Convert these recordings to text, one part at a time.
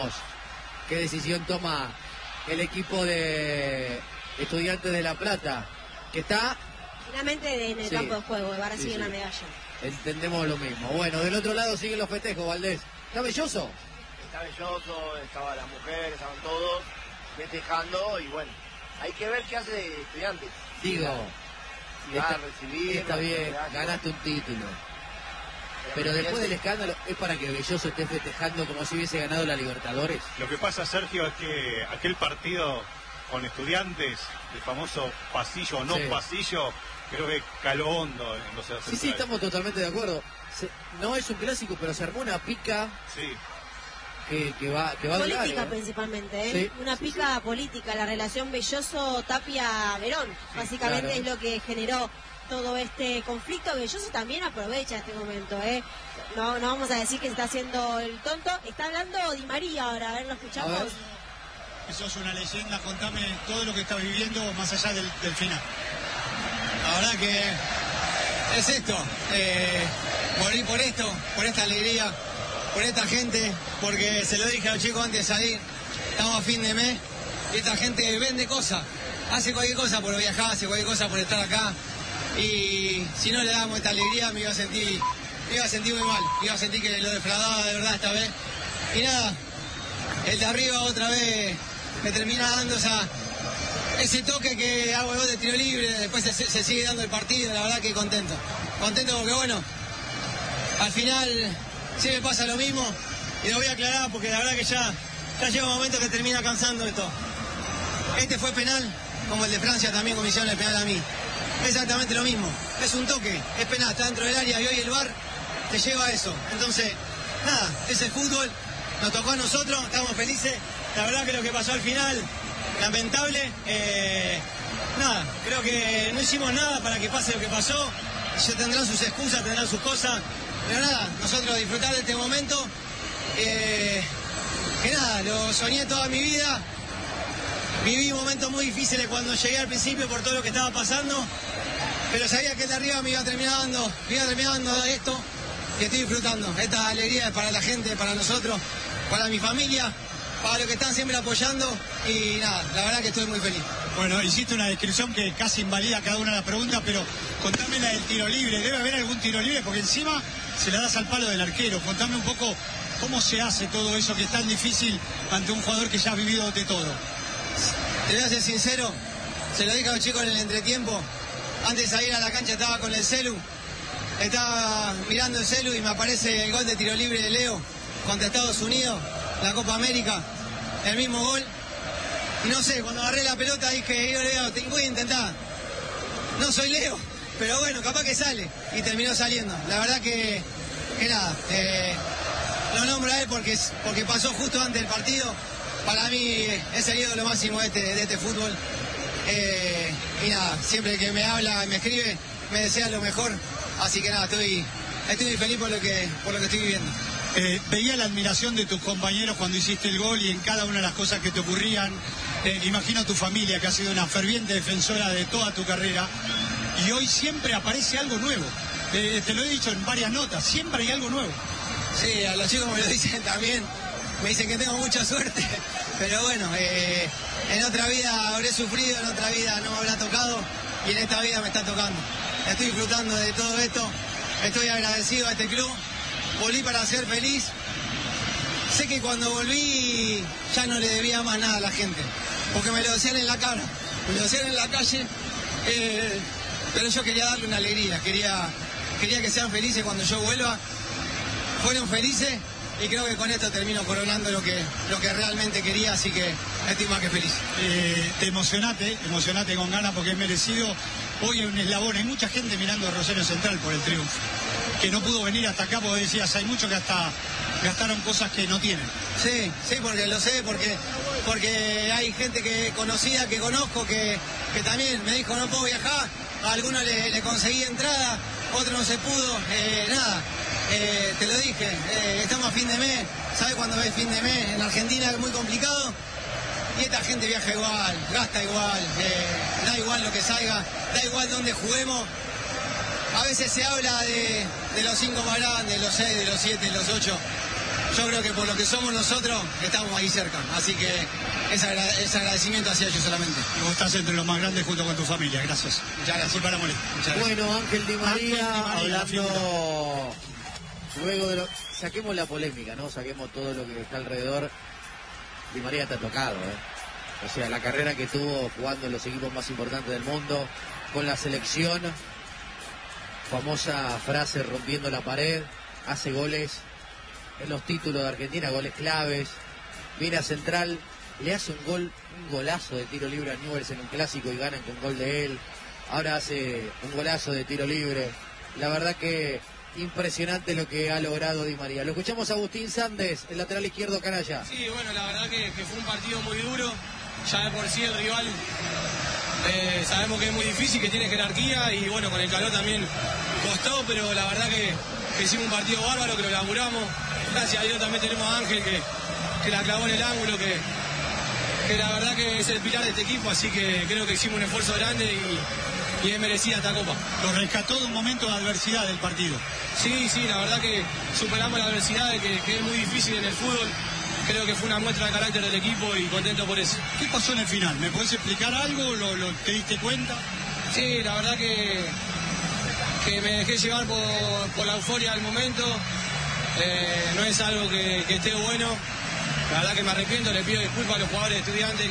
¿Qué decisión toma el equipo de Estudiantes de La Plata? Que está finalmente en el campo de juego, va a recibir una medalla. Entendemos lo mismo. Bueno, del otro lado siguen los festejos, Valdés. ¿Está belloso? Está belloso, estaba la mujer, estaban todos festejando y bueno, hay que ver qué hace Estudiantes. Digo, si va a recibir. Está bien, ganaste un título. Pero después del escándalo, ¿es para que Belloso esté festejando como si hubiese ganado la Libertadores? Lo que pasa, Sergio, es que aquel partido con Estudiantes, el famoso pasillo o no pasillo, creo que caló hondo en los centrales. Sí, estamos totalmente de acuerdo. No es un clásico, pero se armó una pica. Sí. Que va a durar, política principalmente, ¿eh? Sí, una pica política, la relación Belloso-Tapia-Verón, básicamente claro. Es lo que generó todo este conflicto. Belloso también aprovecha este momento, ¿eh? No vamos a decir que se está haciendo el tonto. Está hablando Di María ahora, a ver, ¿lo escuchamos? A ver. Sos una leyenda, contame todo lo que estás viviendo más allá del final. La verdad que es esto, morir por esto, por esta alegría, por esta gente, porque se lo dije a los chicos antes de salir, estamos a fin de mes y esta gente vende cosas, hace cualquier cosa por viajar, hace cualquier cosa por estar acá, y si no le damos esta alegría me iba a sentir muy mal, iba a sentir que lo defraudaba de verdad esta vez. Y nada, el de arriba otra vez me termina dando ese toque que hago de tiro libre, después se sigue dando el partido, la verdad que contento porque bueno, al final sí me pasa lo mismo y lo voy a aclarar porque la verdad que ya llega un momento que termina cansando esto. Este fue penal, como el de Francia también como hicieron el penal a mí. Exactamente lo mismo, es un toque, es penal, está dentro del área y hoy el VAR te lleva a eso. Entonces, nada, es el fútbol, nos tocó a nosotros, estamos felices. La verdad que lo que pasó al final, lamentable. Nada, creo que no hicimos nada para que pase lo que pasó. Ya tendrán sus excusas, tendrán sus cosas. Pero nada, nosotros disfrutar de este momento. Que nada, lo soñé toda mi vida. Viví momentos muy difíciles cuando llegué al principio por todo lo que estaba pasando. Pero sabía que el de arriba me iba terminando esto. Que estoy disfrutando. Esta alegría es para la gente, para nosotros, para mi familia, para los que están siempre apoyando. Y nada, la verdad que estoy muy feliz. Bueno, hiciste una descripción que casi invalida cada una de las preguntas, pero contame la del tiro libre. Debe haber algún tiro libre porque encima se la das al palo del arquero. Contame un poco cómo se hace todo eso que es tan difícil ante un jugador que ya ha vivido de todo. Te voy a ser sincero, se lo dije a los chicos en el entretiempo. Antes de salir a la cancha estaba con el celu. Estaba mirando el celu y me aparece el gol de tiro libre de Leo contra Estados Unidos, la Copa América, el mismo gol. Y no sé, cuando agarré la pelota dije, yo Leo, voy a intentar. No soy Leo, pero bueno, capaz que sale. Y terminó saliendo. La verdad que nada, lo nombro a él porque pasó justo antes del partido. Para mí es el ídolo máximo de este fútbol. Y nada, siempre que me habla y me escribe, me desea lo mejor. Así que nada, estoy muy feliz por lo que estoy viviendo. Veía la admiración de tus compañeros cuando hiciste el gol y en cada una de las cosas que te ocurrían. Imagino a tu familia, que ha sido una ferviente defensora de toda tu carrera, y hoy siempre aparece algo nuevo. Te lo he dicho en varias notas, siempre hay algo nuevo. Sí, a los chicos me lo dicen también, me dicen que tengo mucha suerte, pero bueno, en otra vida habré sufrido, en otra vida no me habrá tocado, y en esta vida me está tocando. Estoy disfrutando de todo esto, estoy agradecido a este club, volví para ser feliz. Sé que cuando volví ya no le debía más nada a la gente, porque me lo decían en la cara, me lo decían en la calle, pero yo quería darle una alegría, quería que sean felices cuando yo vuelva. Fueron felices y creo que con esto termino coronando lo que realmente quería, así que estoy más que feliz. Te emocionate con ganas porque es merecido. Hoy hay un eslabón, hay mucha gente mirando a Rosario Central por el triunfo, que no pudo venir hasta acá porque decías, hay muchos que hasta gastaron cosas que no tienen. Sí, porque lo sé, porque hay gente que conocida, que conozco, que también me dijo no puedo viajar, a algunos le conseguí entrada, otro no se pudo, nada, te lo dije, estamos a fin de mes, ¿sabes cuándo es fin de mes? En Argentina es muy complicado. Y esta gente viaja igual, gasta igual, da igual lo que salga, da igual dónde juguemos. A veces se habla de los 5 más grandes, de los 6, de los 7, de los 8. yo creo que por lo que somos nosotros, estamos ahí cerca. Así que ese agradecimiento hacia ellos solamente. Y vos estás entre los más grandes junto con tu familia, gracias. Muchas gracias. Disculpa la molestia. Muchas gracias. Bueno, Ángel Di María, Ángel Di María, hablando luego de lo... Saquemos la polémica, ¿no? Saquemos todo lo que está alrededor. Di María está tocado, ¿eh? O sea, la carrera que tuvo jugando en los equipos más importantes del mundo, con la selección, famosa frase rompiendo la pared, hace goles en los títulos de Argentina, goles claves, viene a Central, le hace un golazo de tiro libre a Newell's en un clásico y ganan con gol de él, ahora hace un golazo de tiro libre, la verdad que impresionante lo que ha logrado Di María. Lo escuchamos a Agustín Sández, el lateral izquierdo canalla. Sí, bueno, la verdad que fue un partido muy duro, ya de por sí el rival sabemos que es muy difícil, que tiene jerarquía y bueno, con el calor también costó, pero la verdad que hicimos un partido bárbaro, que lo laburamos. Gracias a Dios también tenemos a Ángel que la clavó en el ángulo, que la verdad que es el pilar de este equipo, así que creo que hicimos un esfuerzo grande y es merecida esta copa. Lo rescató de un momento de adversidad del partido. Sí, la verdad que superamos la adversidad, que es muy difícil en el fútbol. Creo que fue una muestra de carácter del equipo y contento por eso. ¿Qué pasó en el final? ¿Me podés explicar algo? ¿Lo te diste cuenta? Sí, la verdad que me dejé llevar por la euforia del momento. No es algo que esté bueno. La verdad que me arrepiento, le pido disculpas a los jugadores Estudiantes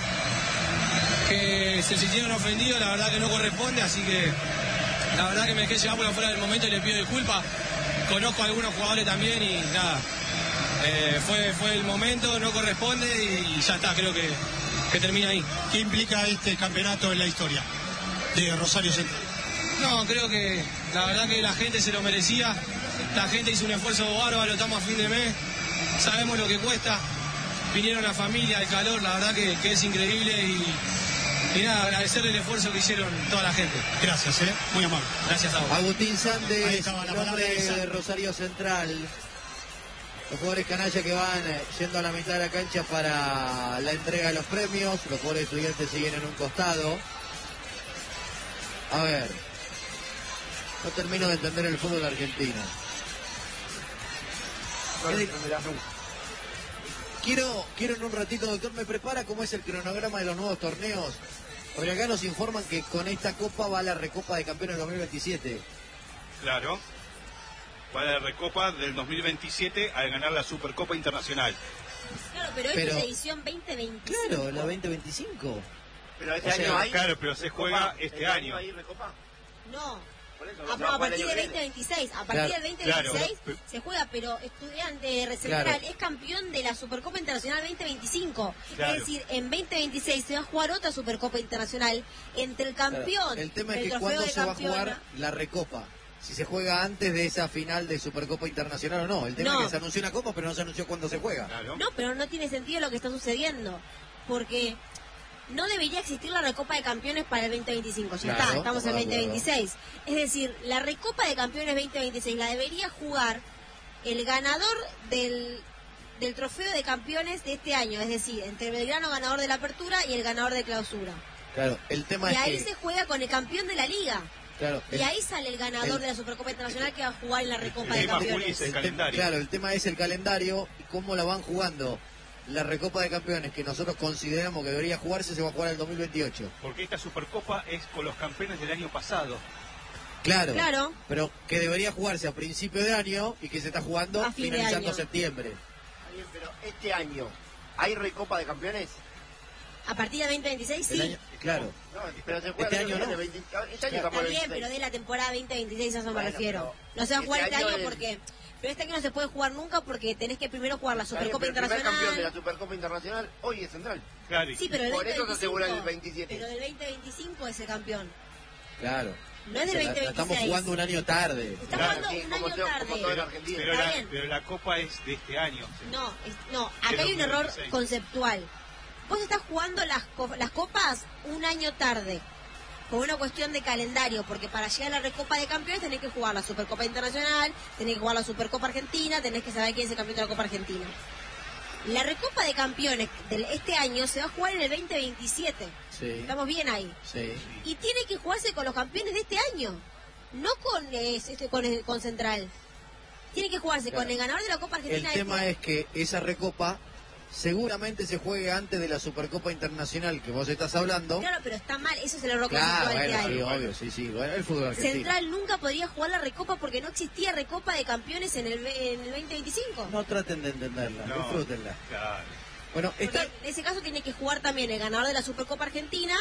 que se sintieron ofendidos, la verdad que no corresponde, así que la verdad que me dejé llevar por la euforia del momento y le pido disculpas. Conozco a algunos jugadores también y nada. Fue el momento, no corresponde y ya está, creo que termina ahí. ¿Qué implica este campeonato en la historia de Rosario Central? No, creo que la verdad que la gente se lo merecía, la gente hizo un esfuerzo bárbaro, estamos a fin de mes, sabemos lo que cuesta, vinieron la familia, el calor, la verdad que es increíble y nada, agradecerle el esfuerzo que hicieron toda la gente. Gracias, muy amable. Gracias a vos. Agustín Sández, Ahí estaba la el hombre palabra de Rosario Central. Los jugadores canalla que van yendo a la mitad de la cancha para la entrega de los premios. Los jugadores Estudiantes siguen en un costado. A ver, no termino de entender el fútbol argentino. Quiero en un ratito, doctor, me prepara cómo es el cronograma de los nuevos torneos. Porque acá nos informan que con esta copa va la Recopa de Campeones 2027. Claro. Va a la Recopa del 2027 al ganar la Supercopa Internacional. Claro, pero esta es la edición 2025. Claro, la 2025. Pero este O sea, año hay... claro, pero se juega este año. ¿Hay Recopa? No. Por eso, A partir del 2026, a partir del 2026 claro. se juega, pero Estudiante Central Claro. es campeón de la Supercopa Internacional 2025. Claro. Es decir, en 2026 se va a jugar otra Supercopa Internacional entre el campeón El tema del es que trofeo cuándo de se va a campeona. jugar la Recopa. Si se juega antes de esa final de Supercopa Internacional o no. El tema No. es que se anunció una copa, pero no se anunció cuándo se juega. Claro. No, pero no tiene sentido lo que está sucediendo, porque no debería existir la Recopa de Campeones para el 2025, ya Claro, está, estamos en de acuerdo. 2026. Es decir, la Recopa de Campeones 2026 la debería jugar el ganador del trofeo de campeones de este año, es decir, entre Belgrano, ganador de la Apertura, y el ganador de Clausura. Claro, el tema Y es ahí que... se juega con el campeón de la Liga. Claro, Y ahí sale el ganador de la Supercopa Internacional que va a jugar en la Recopa el de tema, Campeones. Juli, es el calendario. Claro, el tema es el calendario y cómo la van jugando. La Recopa de Campeones que nosotros consideramos que debería jugarse se va a jugar en el 2028. Porque esta Supercopa es con los campeones del año pasado. Claro, Claro. pero que debería jugarse a principio de año y que se está jugando A fin de finalizando año. septiembre. Está bien, pero este año, ¿hay Recopa de Campeones? A partir del 2026 El sí. año- claro. No, pero se juega Este el año no. 20, este año Está estamos en el bien, 26. pero de la temporada 2026 a eso me Bueno, refiero. pero No se va a jugar este este año año el- porque... Pero este año no se puede jugar nunca porque tenés que primero jugar la Está bien, Supercopa pero el primer campeón de la Internacional. Supercopa Internacional hoy es Central. Claro. y- Sí, pero el Por eso se 2025, asegura el 27. Pero del 2025 es el campeón. Claro. No es del La 2026. estamos jugando un año tarde. Está Claro. jugando Sí, un como año todo- tarde. como todo en Argentina. Está bien. pero la Copa es de este año. No, acá hay un error 2026. conceptual. Vos estás jugando las copas un año tarde. Por una cuestión de calendario, porque para llegar a la Recopa de Campeones tenés que jugar la Supercopa Internacional, tenés que jugar la Supercopa Argentina, tenés que saber quién es el campeón de la Copa Argentina. La Recopa de Campeones de este año se va a jugar en el 2027. Sí, Estamos bien ahí. sí. Y tiene que jugarse con los campeones de este año, no con Central. Tiene que jugarse Claro. con el ganador de la Copa Argentina. El tema es que esa recopa seguramente se juegue antes de la Supercopa Internacional que vos estás hablando. Claro, pero está mal, eso es el error Claro, conceptual que bueno, hay. sí, obvio, sí, bueno, el fútbol argentino. Central nunca podría jugar la Recopa porque no existía Recopa de Campeones en el 2025. No traten de entenderla, No. disfrútenla. Claro. Bueno, Porque está... en ese caso tiene que jugar también el ganador de la Supercopa Argentina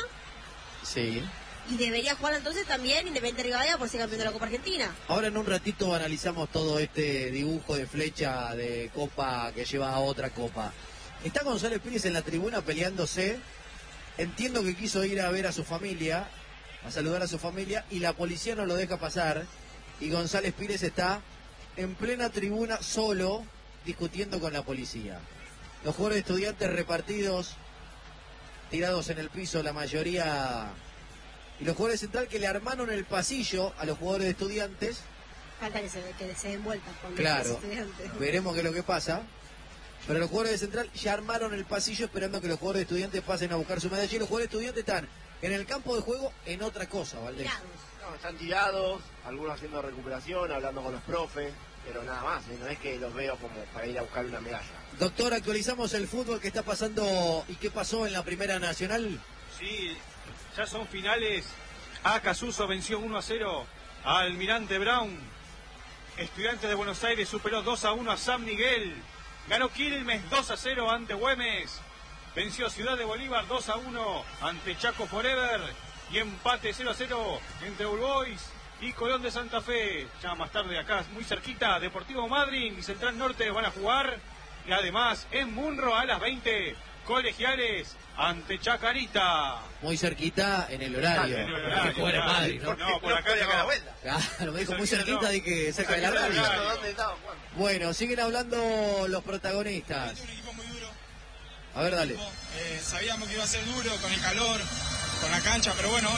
Sí. y debería jugar entonces también Independiente Rivadavia por ser campeón de la Copa Argentina. Ahora en un ratito analizamos todo este dibujo de flecha de copa que lleva a otra copa. Está González Pires en la tribuna peleándose. Entiendo que quiso ir a ver a su familia, a saludar a su familia, y la policía no lo deja pasar. Y González Pires está en plena tribuna solo discutiendo con la policía. Los jugadores de Estudiantes repartidos, tirados en el piso, la mayoría. Y los jugadores de Central que le armaron el pasillo a los jugadores de Estudiantes. Falta que se den vueltas con Claro, los estudiantes. veremos qué es lo que pasa. Pero los jugadores de Central ya armaron el pasillo esperando que los jugadores de Estudiantes pasen a buscar su medalla. Y los jugadores de Estudiantes están en el campo de juego en otra cosa, Valdés. Tirados. No, están tirados, algunos haciendo recuperación, hablando con los profes, pero nada más, no es que los veo como para ir a buscar una medalla. Doctor, actualizamos el fútbol que está pasando y qué pasó en la Primera Nacional. Sí, ya son finales. Acasuso venció 1-0 a Almirante Brown. Estudiantes de Buenos Aires superó 2-1 a San Miguel. Ganó Quilmes 2-0 ante Güemes. Venció Ciudad de Bolívar 2-1 ante Chaco Forever. Y empate 0-0 entre All Boys y Colón de Santa Fe. Ya más tarde acá, muy cerquita, Deportivo Madryn y Central Norte van a jugar. Y además en Munro a las 20, Colegiales ante Chacarita. Muy cerquita en el horario. En el horario, Hay que jugar en claro. Madrid, ¿no? No, por acá de acá. Claro, me dijo muy Cerquita, cerquita no. de que cerca de la Cerca de la radio. radio. ¿Dónde estaba jugando? Bueno, siguen hablando los protagonistas. Un equipo muy duro. A ver, dale. Sabíamos que iba a ser duro con el calor, con la cancha, pero bueno,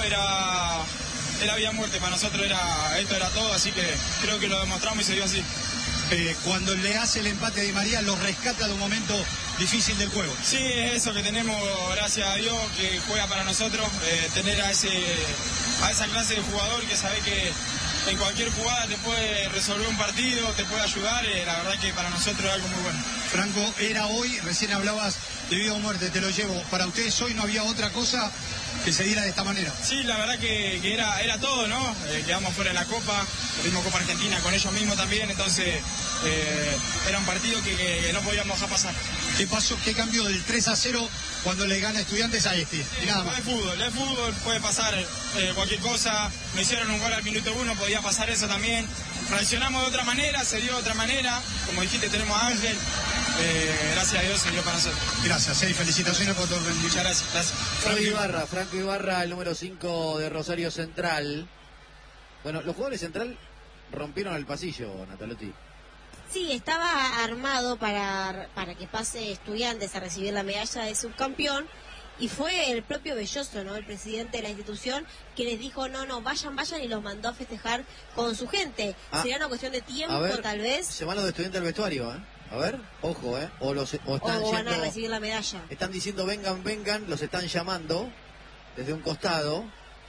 era vida o muerte. Para nosotros esto era todo, así que creo que lo demostramos y se dio así. Cuando le hace el empate a Di María, lo rescata de un momento difícil del juego. Sí, es eso que tenemos, gracias a Dios, que juega para nosotros, tener a esa clase de jugador que sabe que en cualquier jugada te puede resolver un partido, te puede ayudar, la verdad que para nosotros es algo muy bueno. Franco, era hoy, recién hablabas de vida o muerte, te lo llevo. Para ustedes hoy no había otra cosa que se diera de esta manera. Sí, la verdad que era todo, ¿no? Quedamos fuera de la Copa, perdimos Copa Argentina con ellos mismos también, entonces era un partido que no podíamos dejar pasar. ¿Qué pasó? ¿Qué cambió del 3-0 cuando le gana Estudiantes a este? Y nada más. Es fútbol, puede pasar cualquier cosa. Me hicieron un gol al minuto 1, podía pasar eso también. Reaccionamos de otra manera, se dio de otra manera. Como dijiste, tenemos a Ángel. Gracias a Dios se dio para nosotros. Gracias, felicitaciones por todo el Muchas gracias. Franco Ibarra, el número 5 de Rosario Central. Bueno, los jugadores de Central rompieron el pasillo, Natalotti. Sí, estaba armado para que pase Estudiantes a recibir la medalla de subcampeón y fue el propio Belloso, ¿no? El presidente de la institución, que les dijo no, vayan y los mandó a festejar con su gente. Sería una cuestión de tiempo, A ver, tal vez. se van los Estudiantes al vestuario, ¿eh? A ver, ojo, ¿eh? O están O van yendo, a recibir la medalla. están diciendo vengan, los están llamando desde un costado.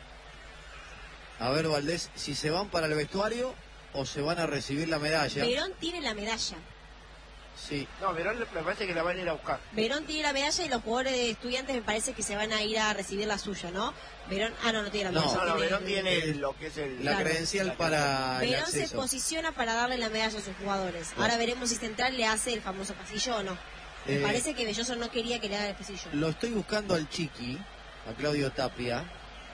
A ver, Valdés, si se van para el vestuario o se van a recibir la medalla. Verón tiene la medalla. Sí. No, Verón me parece que la van a ir a buscar. Verón tiene la medalla y los jugadores de Estudiantes me parece que se van a ir a recibir la suya, ¿no? Verón, no tiene la No. medalla. No, Verón tiene lo que es La Claro. credencial para el Verón se acceso. posiciona para darle la medalla a sus jugadores. Claro. Ahora veremos si Central le hace el famoso pasillo o no. Me Eh, parece que Belloso no quería que le haga el pasillo. Lo estoy buscando al Chiqui, a Claudio Tapia.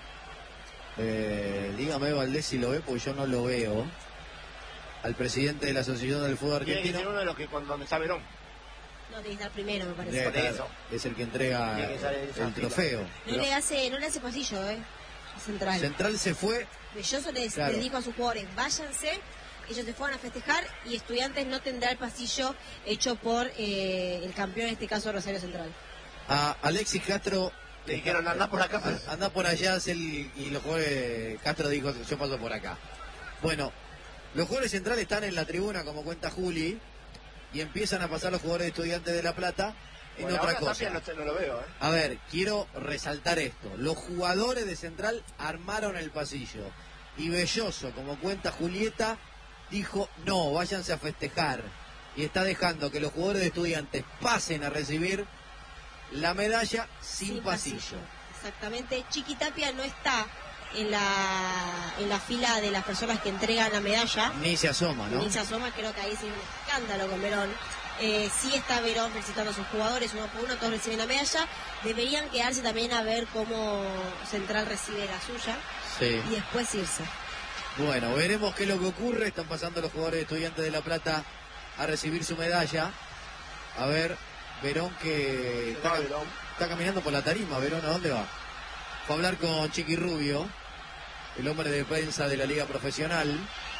Dígame, Valdés, si lo ve, porque yo no lo veo. Al presidente de la Asociación del Fútbol Tiene que ser Argentino. uno de los que cuando está Verón. No, tiene que estar primero, me parece. Debe Por estar- eso. es el que entrega Tiene que estar en esa el fila. trofeo. No Pero le hace pasillo, a Central. Central se fue. Belloso les Claro. dijo a sus jugadores, váyanse, ellos se fueron a festejar y Estudiantes no tendrá el pasillo hecho por el campeón, en este caso Rosario Central. A Alexis Castro. Le dijeron, andá por acá. Anda por allá, y los jugadores. Castro dijo, yo paso por acá. Bueno, los jugadores centrales están en la tribuna, como cuenta Juli, y empiezan a pasar los jugadores de Estudiantes de La Plata en Bueno, otra ahora cosa. Tapia no lo veo, ¿eh? A ver, quiero resaltar esto. Los jugadores de Central armaron el pasillo. Y Belloso, como cuenta Julieta, dijo, no, váyanse a festejar. Y está dejando que los jugadores de Estudiantes pasen a recibir la medalla sin pasillo. Exactamente. Chiqui Tapia no está en la fila de las personas que entregan la medalla. Ni se asoma, ¿no? Ni se asoma, creo que ahí sí es un escándalo con Verón. Sí está Verón felicitando a sus jugadores, uno por uno, todos reciben la medalla. Deberían quedarse también a ver cómo Central recibe la suya. Sí. Y después irse. Bueno, veremos qué es lo que ocurre. Están pasando los jugadores de Estudiantes de La Plata a recibir su medalla. A ver, Verón que está caminando por la tarima. Verón, ¿a dónde va? Fue a hablar con Chiqui Rubio, el hombre de prensa de la Liga Profesional,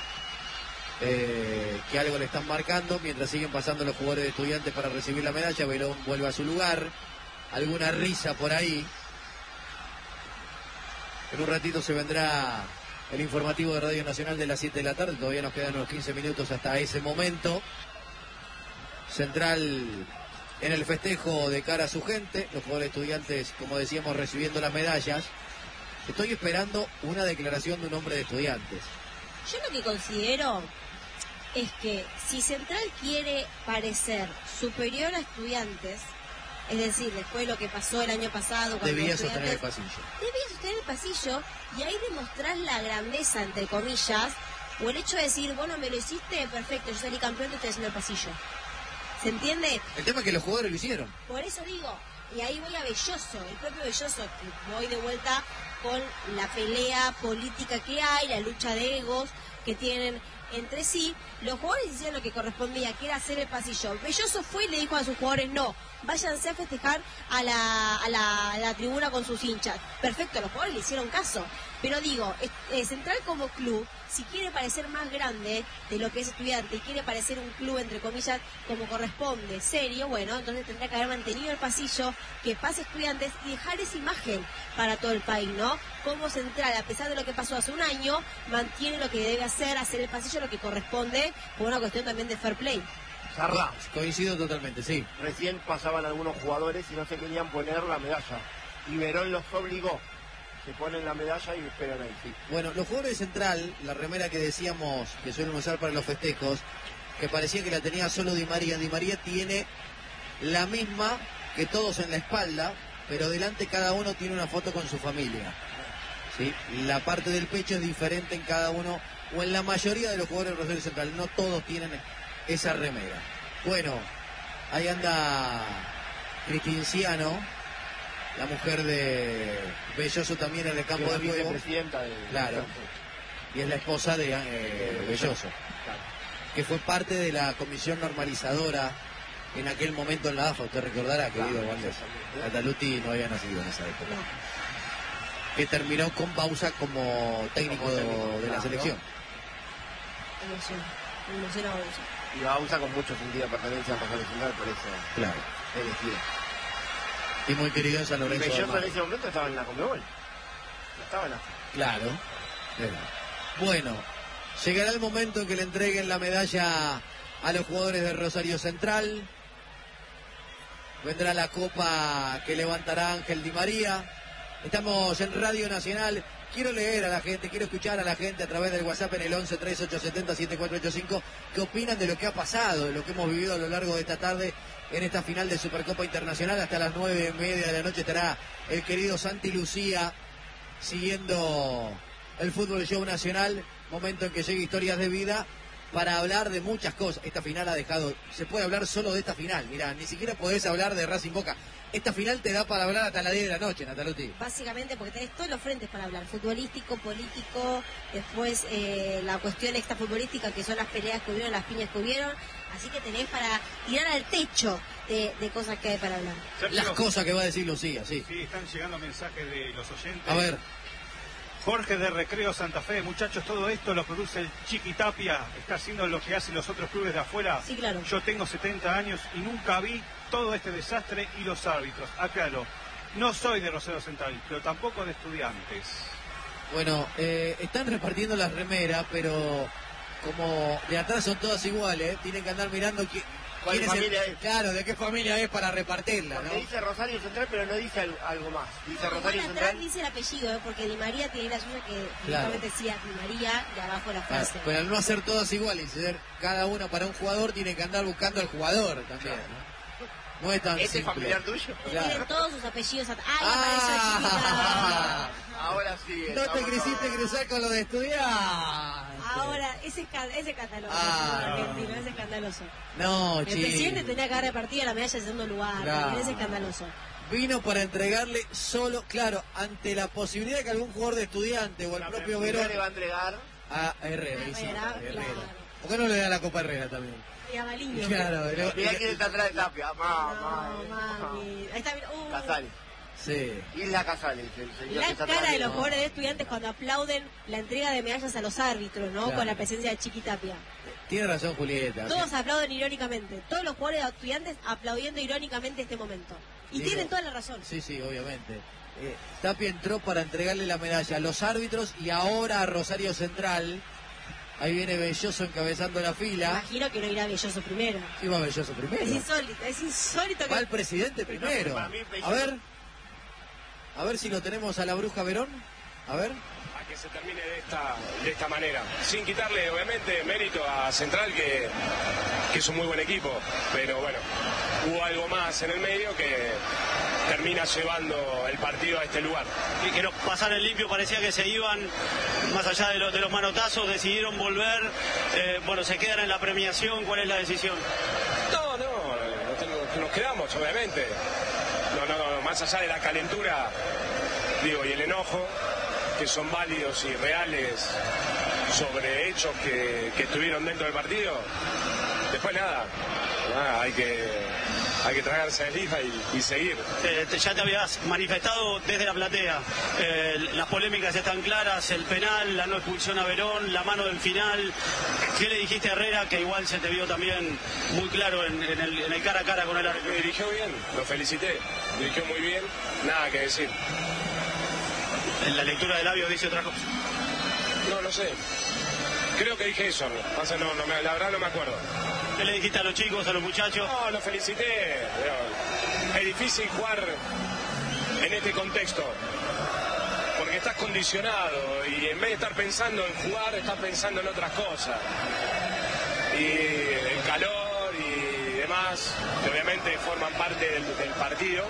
que algo le están marcando mientras siguen pasando los jugadores de Estudiantes para recibir la medalla. Verón vuelve a su lugar. Alguna risa por ahí. En un ratito se vendrá el informativo de Radio Nacional de las 7 de la tarde. Todavía nos quedan unos 15 minutos hasta ese momento. Central en el festejo de cara a su gente. Los jugadores Estudiantes, como decíamos, recibiendo las medallas. Estoy esperando una declaración de un hombre de Estudiantes. Yo lo que considero es que si Central quiere parecer superior a Estudiantes, es decir, después de lo que pasó el año pasado... Debía sostener el pasillo. Debía sostener el pasillo y ahí demostrar la grandeza, entre comillas, o el hecho de decir, bueno, me lo hiciste, perfecto, yo salí campeón, te estoy haciendo el pasillo. ¿Se entiende? El tema es que los jugadores lo hicieron. Por eso digo, y ahí voy a Belloso, el propio Belloso, que voy de vuelta con la pelea política que hay, la lucha de egos que tienen entre sí. Los jugadores hicieron lo que correspondía, que era hacer el pasillo. Belloso fue y le dijo a sus jugadores, no, váyanse a festejar a la tribuna con sus hinchas. Perfecto, los jugadores le hicieron caso. Pero digo, Central como club, si quiere parecer más grande de lo que es Estudiante y quiere parecer un club, entre comillas, como corresponde, serio, bueno, entonces tendrá que haber mantenido el pasillo, que pase Estudiantes y dejar esa imagen para todo el país, ¿no? Como Central, a pesar de lo que pasó hace un año, mantiene lo que debe hacer el pasillo, lo que corresponde, por una cuestión también de fair play. Sarra. Coincido totalmente, sí. Recién pasaban algunos jugadores y no se querían poner la medalla. Y Verón los obligó. Se ponen la medalla y esperan ahí, sí. Bueno, los jugadores de Central, la remera que decíamos que suelen usar para los festejos, que parecía que la tenía solo Di María. Di María tiene la misma que todos en la espalda, pero delante cada uno tiene una foto con su familia. ¿Sí? La parte del pecho es diferente en cada uno, o en la mayoría de los jugadores de Rosario Central. No todos tienen esa remera. Bueno, ahí anda Cristinciano, la mujer de Belloso también en el campo de juego. Vicepresidenta de... Claro. Y es la esposa de Belloso, que fue parte de la comisión normalizadora en aquel momento en la AFA. Usted recordará, querido Valdés. Cataluti no había nacido en esa época. Que terminó con Bausa como técnico de la selección. Y Bausa con mucho sentido de pertenencia a Rosario Central, por eso. Claro. Elegido. Y muy querido en San Lorenzo. Y Belloso en ese momento estaba en la Conmebol. No estaba en la... Claro. Bueno, llegará el momento en que le entreguen la medalla a los jugadores de Rosario Central. Vendrá la copa que levantará Ángel Di María. Estamos en Radio Nacional. Quiero leer a la gente, quiero escuchar a la gente a través del WhatsApp en el 11-3870-7485 qué opinan de lo que ha pasado, de lo que hemos vivido a lo largo de esta tarde en esta final de Supercopa Internacional. Hasta las 9:30 de la noche estará el querido Santi Lucía siguiendo el Fútbol Show Nacional, momento en que llegue Historias de Vida para hablar de muchas cosas. Esta final ha dejado, se puede hablar solo de esta final, mirá, ni siquiera podés hablar de Racing Boca. Esta final te da para hablar hasta las 10 de la noche, Nataluti. Básicamente porque tenés todos los frentes para hablar, futbolístico, político, después la cuestión extrafutbolística, que son las peleas que hubieron, las piñas que hubieron, así que tenés para tirar al techo de cosas que hay para hablar. Las cosas que va a decir Lucía, sí. Sí, están llegando mensajes de los oyentes. A ver. Jorge de Recreo Santa Fe, muchachos, todo esto lo produce el Chiqui Tapia, está haciendo lo que hacen los otros clubes de afuera. Sí, claro. Yo tengo 70 años y nunca vi todo este desastre y los árbitros. Aclaro, no soy de Rosario Central, pero tampoco de Estudiantes. Bueno, están repartiendo las remeras, pero como de atrás son todas iguales, tienen que andar mirando ¿Cuál quién familia es? Claro, de qué familia es para repartirla, Porque ¿no? dice Rosario Central, pero no dice algo más. Dice Igual Rosario atrás Central. dice el apellido, porque Di María tiene la suya que Claro. justamente decía Di María y abajo la Claro, frase. pero al no hacer todas iguales y ser cada una para un jugador, tiene que andar buscando al jugador también, ¿no? No es tan ¿Este es simple. familiar tuyo? Claro. Tienen todos sus apellidos atrás. ¡Ay, Ah. apareció chiquita! Ahora sí. No te estamos quisiste todos. ingresar con lo de estudiar. Ahora, ese escandaloso. Ah, Argentino, es escandaloso. No, El chico. presidente tenía que haber repartido la medalla en segundo lugar. Claro. También es escandaloso. Vino para entregarle solo, claro, ante la posibilidad de que algún jugador de Estudiante o el propio ¿Quién Verón le va a entregar? a Herrera. dice Herrera, Herrera. claro. ¿Por qué no le da la Copa Herrera también? Y a Baliño. Claro, Mirá quién está atrás de Tapia. No, mami. Ahí está, mira. Casales. sí. Isla Casales, el señor que La está cara atrás de los no. jugadores de Estudiantes cuando aplauden la entrega de medallas a los árbitros, ¿no? Claro. Con la presencia de Chiquitapia. Tiene razón Julieta. Todos aplauden irónicamente. Todos los jugadores de Estudiantes aplaudiendo irónicamente este momento. Y Digo, tienen toda la razón. Sí, sí, obviamente. Tapia entró para entregarle la medalla a los árbitros y ahora a Rosario Central. Ahí viene Belloso encabezando la fila. Imagino que no irá Belloso primero. Iba Belloso primero. Es insólito que... Va el presidente primero. Para mí, Belloso- A ver si lo tenemos a la Bruja Verón. A ver. A que se termine de esta manera, sin quitarle obviamente mérito a Central, que es un muy buen equipo, pero bueno, hubo algo más en el medio que termina llevando el partido a este lugar. Y que nos pasaron en limpio, parecía que se iban, más allá de los manotazos, decidieron volver, bueno, se quedan en la premiación. ¿Cuál es la decisión? No, nos quedamos obviamente, no, más allá de la calentura, digo, y el enojo, que son válidos y reales sobre hechos que estuvieron dentro del partido. Después nada, hay que tragarse de lija y seguir. Ya te habías manifestado desde la platea, las polémicas están claras, el penal, la no expulsión a Verón, la mano del final. ¿Qué le dijiste a Herrera, que igual se te vio también muy claro en el cara a cara con el árbitro? Dirigió bien, lo felicité, dirigió muy bien, nada que decir. En la lectura de labios dice otra cosa. No sé, creo que dije eso, la verdad no me acuerdo. ¿Qué le dijiste a los chicos, a los muchachos? No, lo felicité, pero es difícil jugar en este contexto, porque estás condicionado y en vez de estar pensando en jugar, estás pensando en otras cosas. Y el calor y demás, que obviamente forman parte del partido,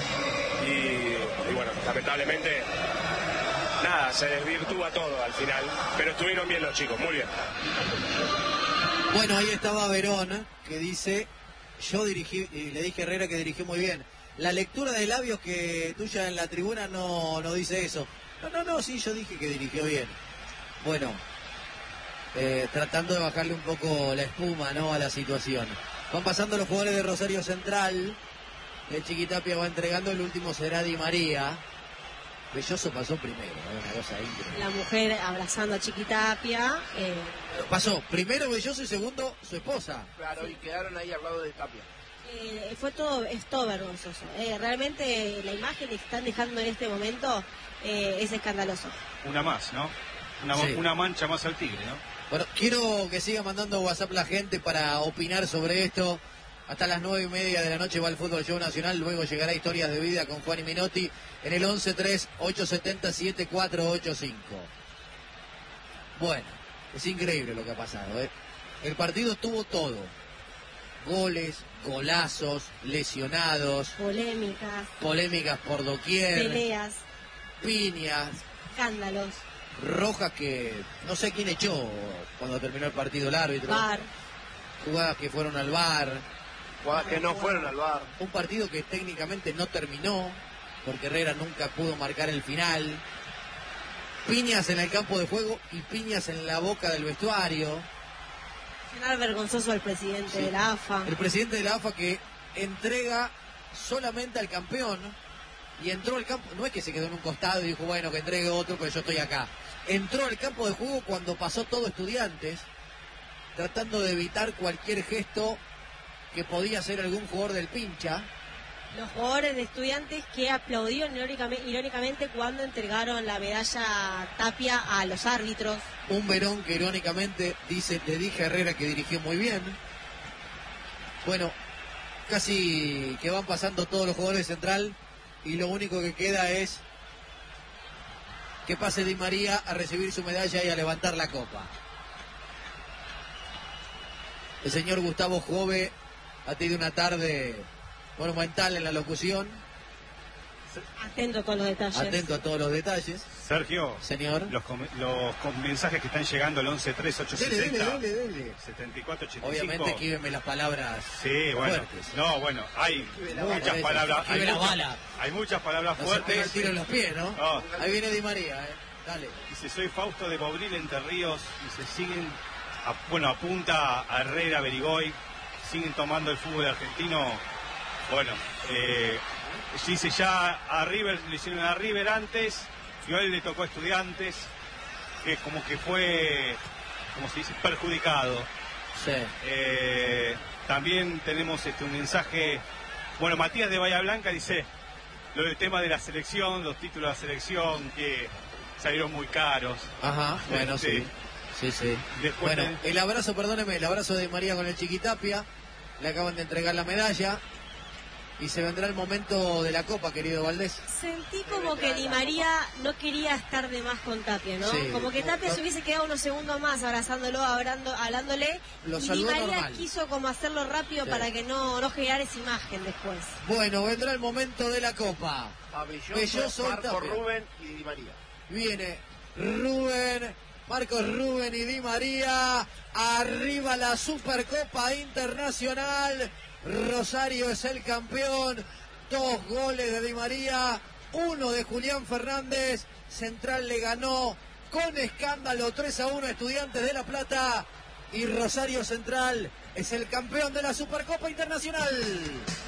y bueno, lamentablemente, nada, se desvirtúa todo al final, pero estuvieron bien los chicos, muy bien. Bueno, ahí estaba Verón, que dice, yo dirigí, y le dije a Herrera que dirigió muy bien. La lectura de labios que tuya en la tribuna no dice eso. No, sí, yo dije que dirigió bien. Bueno, tratando de bajarle un poco la espuma, ¿no?, a la situación. Van pasando los jugadores de Rosario Central. El Chiquitapia va entregando, el último será Di María. Belloso pasó primero, una cosa increíble. La mujer abrazando a Chiquitapia. Pasó primero Belloso y segundo su esposa. Claro, y quedaron ahí al lado de Tapia. Es todo vergonzoso. Realmente la imagen que están dejando en este momento es escandaloso. Una más, ¿no? Sí. Una mancha más al tigre, ¿no? Bueno, quiero que siga mandando WhatsApp la gente para opinar sobre esto. Hasta las 9:30 de la noche va el Fútbol Show Nacional. Luego llegará Historias de Vida con Juan y Minotti en el 11-3-870-7485. Bueno, es increíble lo que ha pasado, ¿eh? El partido tuvo todo. Goles, golazos, lesionados, polémicas por doquier, peleas, piñas, escándalos, rojas que no sé quién echó cuando terminó el partido el árbitro. VAR. Jugadas que fueron al VAR. Jugadas que no fueron al VAR. Un partido que técnicamente no terminó, porque Herrera nunca pudo marcar el final. Piñas en el campo de juego y piñas en la boca del vestuario. Final vergonzoso al presidente de la AFA. El presidente de la AFA que entrega solamente al campeón y entró al campo, no es que se quedó en un costado y dijo, bueno, que entregue otro, porque yo estoy acá. Entró al campo de juego cuando pasó todo Estudiantes, tratando de evitar cualquier gesto que podía hacer algún jugador del pincha. Los jugadores de Estudiantes que aplaudieron irónicamente cuando entregaron la medalla Tapia a los árbitros. Un Verón que irónicamente dice, te dije a Herrera que dirigió muy bien. Bueno, casi que van pasando todos los jugadores de Central y lo único que queda es que pase Di María a recibir su medalla y a levantar la copa. El señor Gustavo Jove ha tenido una tarde monumental en la locución. Atento a todos los detalles. Atento a todos los detalles. Sergio, señor, los mensajes que están llegando al 113860 dele. 7485. Obviamente esquíveme las palabras fuertes. No, bueno, hay muchas palabras. Hay muchas palabras fuertes. Se el tiro en los pies, ¿no? Ahí viene Di María, dale. Dice, soy Fausto de Bobril, Entre Ríos, y se siguen, apunta a Herrera, Berigoy, siguen tomando el fútbol argentino. Bueno, dice ya a River, le hicieron a River antes, y hoy le tocó a Estudiantes, que como que fue, como se dice, perjudicado. Sí. También tenemos un mensaje, bueno, Matías de Bahía Blanca dice, lo del tema de la selección, los títulos de la selección, que salieron muy caros. Ajá, bueno, sí. Después bueno, el abrazo, perdóneme, el abrazo de María con el Chiquitapia, le acaban de entregar la medalla. Y se vendrá el momento de la copa, querido Valdés. Sentí como que Di María no quería estar de más con Tapia, ¿no? Sí, como que Tapia se hubiese quedado unos segundos más abrazándolo, hablándole. Lo y Di María normal. Quiso como hacerlo rápido para que no generar esa imagen después. Bueno, vendrá el momento de la copa. Belloso, Marco, Rubén y Di María. Viene Rubén, Marcos Rubén y Di María. Arriba la Supercopa Internacional. Rosario es el campeón, 2 goles de Di María, 1 de Julián Fernández. Central le ganó con escándalo 3-1 a Estudiantes de La Plata y Rosario Central es el campeón de la Supercopa Internacional.